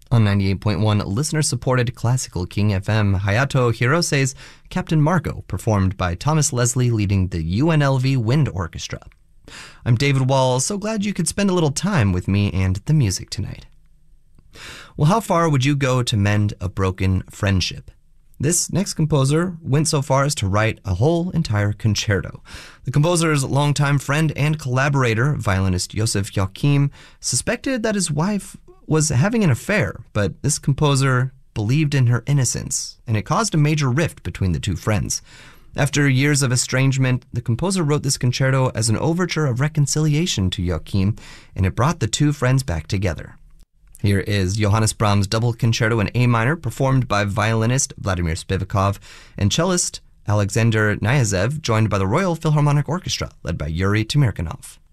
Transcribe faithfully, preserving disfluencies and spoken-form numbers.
On ninety-eight point one listener-supported Classical King F M, Hayato Hirose's Captain Margot, performed by Thomas Leslie leading the U N L V Wind Orchestra. I'm David Wall, so glad you could spend a little time with me and the music tonight. Well, how far would you go to mend a broken friendship? This next composer went so far as to write a whole entire concerto. The composer's longtime friend and collaborator, violinist Joseph Joachim, suspected that his wife was having an affair, but this composer believed in her innocence, and it caused a major rift between the two friends. After years of estrangement, the composer wrote this concerto as an overture of reconciliation to Joachim, and it brought the two friends back together. Here is Johannes Brahms' double concerto in A minor, performed by violinist Vladimir Spivakov and cellist Alexander Kniazev, joined by the Royal Philharmonic Orchestra, led by Yuri Temirkanov.